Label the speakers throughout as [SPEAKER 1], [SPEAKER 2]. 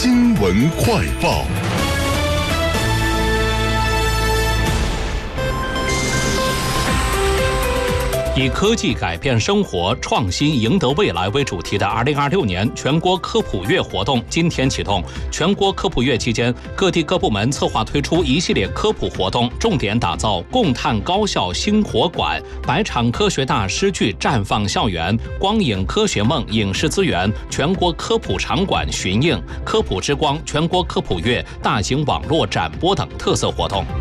[SPEAKER 1] 新闻快报。以科技改变生活、创新赢得未来为主题的2026年全国科普月活动今天启动。全国科普月期间，各地各部门策划推出一系列科普活动，重点打造共探高校星火馆、百场科学大师剧绽放校园、光影科学梦影视资源、全国科普场馆巡映、科普之光全国科普月大型网络展播等特色活动。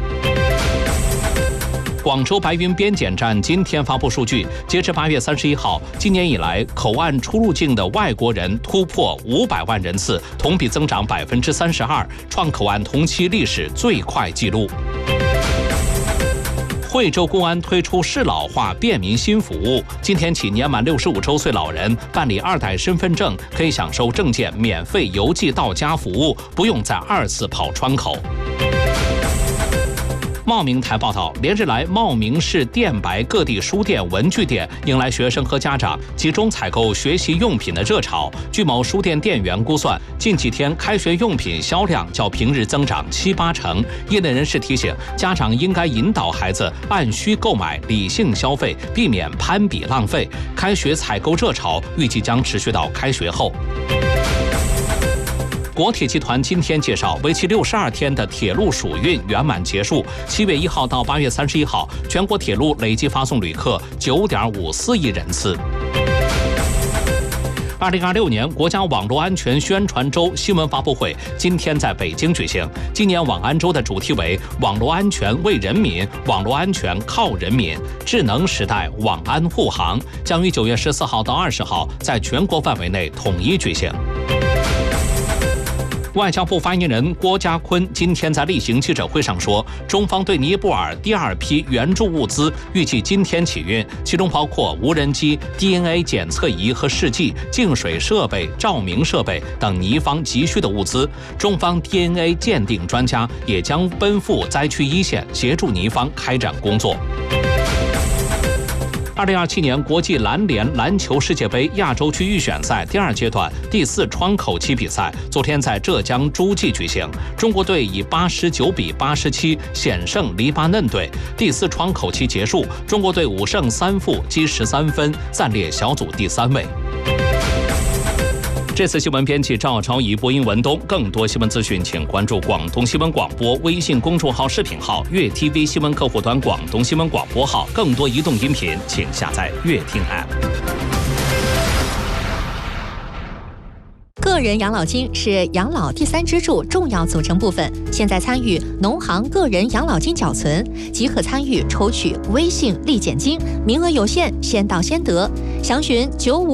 [SPEAKER 1] 广州白云边检站今天发布数据，截至8月31号，今年以来口岸出入境的外国人突破500万人次，同比增长32%，创口岸同期历史最快纪录。惠州公安推出适老化便民新服务，今天起年满65周岁老人办理2代身份证，可以享受证件免费邮寄到家服务，不用再2次跑窗口。茂名台报道，连日来，茂名市电白各地书店、文具店迎来学生和家长集中采购学习用品的热潮。据某书店店员估算，近几天开学用品销量较平日增长7-8成。业内人士提醒，家长应该引导孩子按需购买，理性消费，避免攀比浪费。开学采购热潮预计将持续到开学后。国铁集团今天介绍，为期62天的铁路暑运圆满结束。7月1号到8月31号，全国铁路累计发送旅客9.54亿人次。2026年国家网络安全宣传周新闻发布会今天在北京举行。今年网安周的主题为“网络安全为人民，网络安全靠人民，智能时代网安护航”，将于9月14号到20号在全国范围内统一举行。外交部发言人郭家坤今天在例行记者会上说，中方对尼泊尔第2批援助物资预计今天起运，其中包括无人机、DNA 检测仪和试剂、净水设备、照明设备等尼方急需的物资。中方 DNA 鉴定专家也将奔赴灾区一线，协助尼方开展工作。2027年国际篮联篮球世界杯亚洲区预选赛第2阶段第4窗口期比赛昨天在浙江诸暨举行，中国队以89比87险胜黎巴嫩队。第4窗口期结束，中国队5胜3负，积13分，暂列小组第3位。这次新闻编辑赵超仪，播音文东。更多新闻资讯，请关注广东新闻广播微信公众号、视频号、粤 TV 新闻客户端、广东新闻广播号。更多移动音频，请下载粤听 App。
[SPEAKER 2] 个人养老金是养老第3支柱重要组成部分。现在参与农行个人养老金缴存，即可参与抽取微信立减金，名额有限，先到先得。详询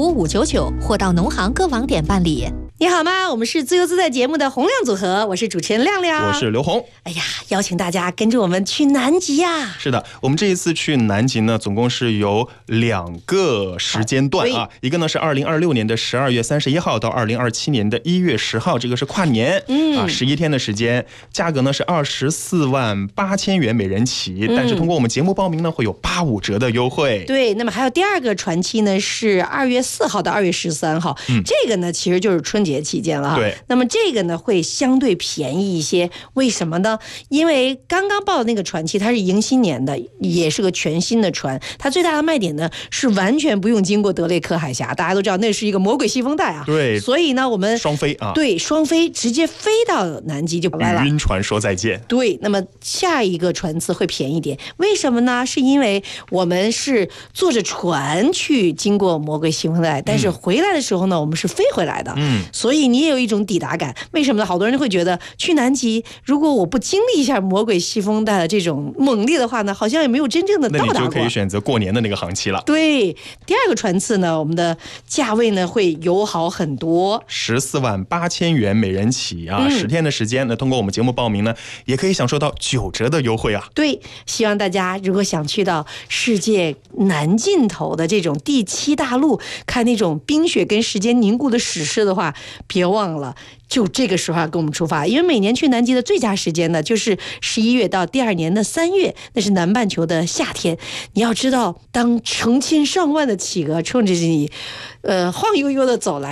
[SPEAKER 2] 95599或到农行各网点办理。
[SPEAKER 3] 你好吗？我们是自由自在节目的洪亮组合，我是主持人亮亮，
[SPEAKER 4] 我是刘红。
[SPEAKER 3] 哎呀，邀请大家跟着我们去南极呀！
[SPEAKER 4] 是的，我们这一次去南极呢，总共是有2个时间段啊，一个呢是2026年的12月31号到2027年的1月10号，这个是跨年，11天的时间，价格呢是24万8千元每人起，但是通过我们节目报名呢，会有85折的优惠。
[SPEAKER 3] 对，那么还有第2个船期呢是2月4号到2月13号，这个呢其实就是春节期间了哈。
[SPEAKER 4] 对，
[SPEAKER 3] 那么这个呢会相对便宜一些，为什么呢？因为刚刚报的那个船期它是迎新年的，也是个全新的船，它最大的卖点呢是完全不用经过德雷克海峡，大家都知道那是一个魔鬼西风带啊。
[SPEAKER 4] 对，
[SPEAKER 3] 所以呢我们
[SPEAKER 4] 双飞啊，
[SPEAKER 3] 对，双飞直接飞到南极就来了，
[SPEAKER 4] 与晕船说再见。
[SPEAKER 3] 对，那么下一个船次会便宜点，为什么呢？是因为我们是坐着船去经过魔鬼西风带，但是回来的时候呢我们是飞回来的，所以你也有一种抵达感。为什么呢？好多人会觉得去南极，如果我不经历一下魔鬼西风带的这种猛烈的话呢，好像也没有真正的到达过。
[SPEAKER 4] 那你就可以选择过年的那个航期了。
[SPEAKER 3] 对，第2个船次呢，我们的价位呢会友好很多
[SPEAKER 4] ，14万8千元每人起啊，10天的时间。那通过我们节目报名呢，也可以享受到9折的优惠啊。
[SPEAKER 3] 对，希望大家如果想去到世界南尽头的这种第7大陆，看那种冰雪跟时间凝固的史诗的话，别忘了就这个时候跟我们出发，因为每年去南极的最佳时间呢，就是11月到第2年的3月，那是南半球的夏天。你要知道，当成千上万的企鹅冲着你，晃悠悠的走来。